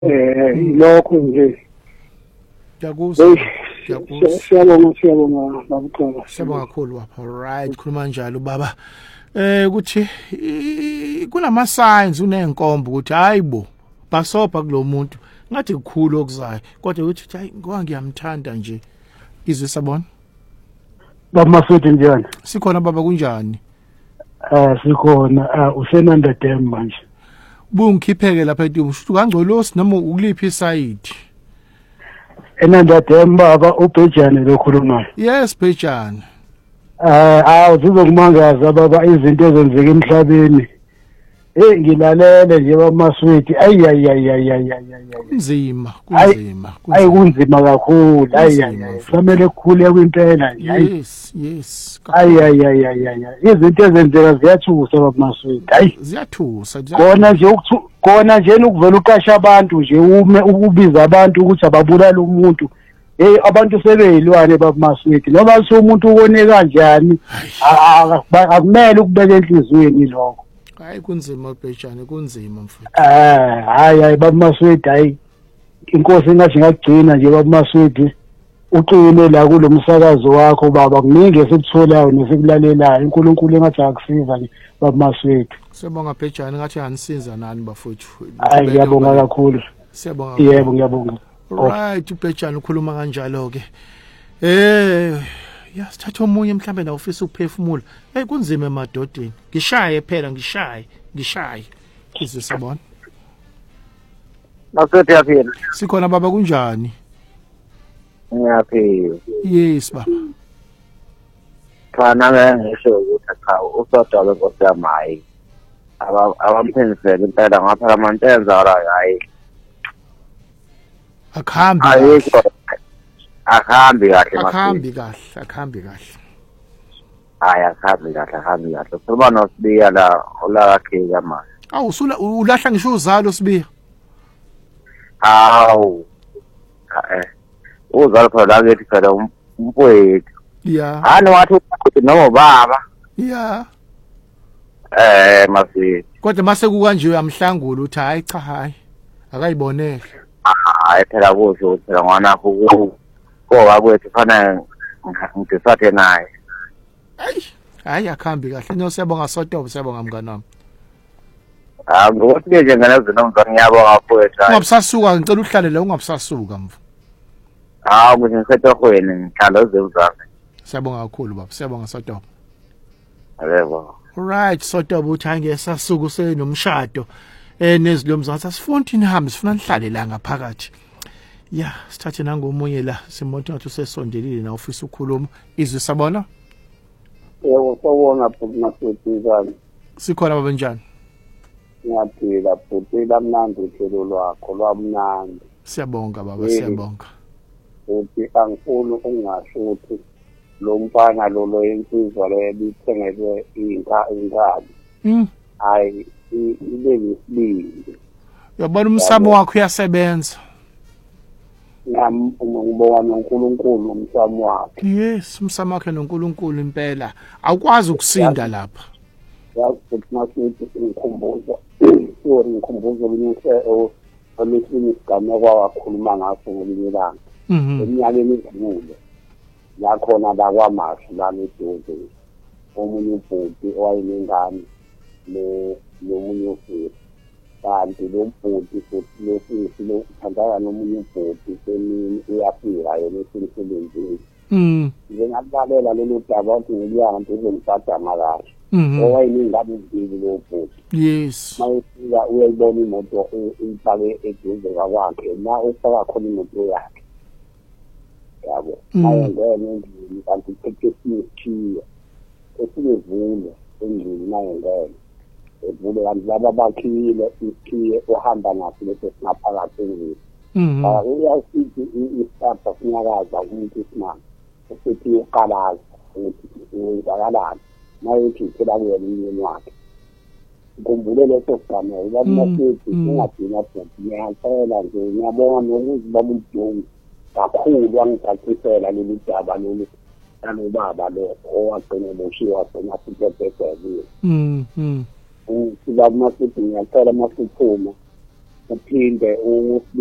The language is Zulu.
Lokho nje Ngiyakuzwa. Siyabonga babucala. Siyabonga kakhulu baba. Right, khuluma njalo baba. Ukuthi kunama signs unenkombo ukuthi hayibo basobha kulomuntu ngathi kukhulu okuzayo kodwa uthi hayi ngoba ngiyamthanda nje izwe sabona Bamafethi njani? sikhona baba kunjani Sikhona usenanda dam manje. Bungikhipheke lapha eTumu shuthi kangcolosi noma ukuliphi iside Enanda dam baba uBhejane lokhulumayo. Yes Bhejane Zizokumangaza baba izinto ezenzeka emhlabeni. Ngilalele nje bamaswethi kunzima kunzima kakhulu kufanele kukhule kwimpela nje yes izinto ezenzeka ziyathusa bamaswethi ziyathusa kona nje ukuvela uqasha abantu nje ukubiza abantu ukuthi ababulala umuntu abantu sebeyilwane bamaswethi noma umuntu ubone kanjani akumele ukubeka enhlizweni lokho. Hayi kunzima Bhejane kunzima mfowethu. Hayi bamaswethi hayi inkosi engathi ngagcina nje bamaswethi uqine la kulomsakazo wakho baba kuningi esikutholayo nesikulalelayo uNkulunkulu engathi akusiza nje bamaswethi. Siyabonga Bhejane ngathi anisiza nani bafowethu. Hayi ngiyabonga kakhulu. Siyabonga. Yebo ngiyabonga. Right uBhejane ukhuluma kanjalo ke. Sithatha omunye mhlambe na ufisa ukuphefumula. Kunzima emadodeni. Ngishaye phela ngishaye. Izwe sabona. Maswethu yaphila. Sikhona baba kunjani? Ngiyaphila. Yes baba. Khona ngisho ukuthi cha usodwa nkosi yamayi. Abamphendisele impela ngaphakamani enza la hayi. Akhambi. Akhambi kahle Hayi akhambi kahle. Kuba noSibiya la olakhe manje. Ulahla ngisho uzalo Sibiya. Uzalo phela lakithi phela umfowethu. Yeah. Hani wathi ukuthi noma baba. Yeah. Masithi. Kodwa mase kukanje uyamhlangula uthi hayi cha hayi. Akayibonele. Hayi phela kusho phela ngwana ngoba kwethu fana ngisathe naye. Hayi akhambi kahle no siyabonga sotobo siyabonga mngani wami. Ngokuthi nje ngane zinomzana ngiyabonga mfowethu. Ungabusasuka ngicela uhlale la ungabusasuka mfu. Ukuthi ngisethohweni ngihlala ezemzana. Siyabonga kakhulu baba siyabonga sotobo. Yebo. Right sotobo uthi angesasuku senomshado nezilomzansi asifuni nihambe sifuna nihlale la ngaphakathi. Sithathe nangomunye la simoto ngathi usesondelile na ofisa ukukhuluma izwe sabona. Yebo sawona futhi maswethu sikhona baba njani? Ngiyaphila futhi lamnandi uhlelo lwakho lwamnandi. Siyabonga baba siyabonga. Futhi angifuni ungasho ukuthi lo mfana lo insizwa le bithengelwe ingane. Hayi ile ngisibili. Yabona umsamo wakho uyasebenza. Ngibonga noNkulunkulu umsamo wakhe. Yes umsamo wakhe noNkulunkulu impela awukwazi ukusinda lapha. Futhi masithi ngikhumbuza ngikhumbuza eminye isigame kwakhuluma ngaso ngelinye ilanga. Eminyakeni edlule yakhona la kwaMashu la eDoze omunye ubhuti owayinengane nomunye ufisi kanti lo bhuti futhi lofisi lo uthandana nomunye ubhuti semini uyafika yena esemsebenzini. Ngingabalela lolu daba ukuthi ngiliyanga ngizomsadama kahle. Owayinengane ezibili lo bhuti. Yes. Mayifika uyayibona imoto ifake eduze kwakhe na ufaka khona imoto yakhe. Yabo mayengene endlini kanti iphephe isikhiya esivule endlini mayengene evule kanti laba bakhile isikhiya ohamba naso leso singaphakathi endlini. Uyasithi isipha sinyakaza umuntu isimanga esithi uqalaza ukuthi uzakalana mayethi phela kuyena umyeni wakhe. Ngikhumbule leso sigame babamasithi ungagcina futhi ngiyacela nje ngiyabonga nokuzibaba umdungu kakhulu angicacisela leli daba lolu nalobaba lo owagcina boshiwa sona sibhebhebhele. Sizama masithi ngiyacela masiphuma uphinde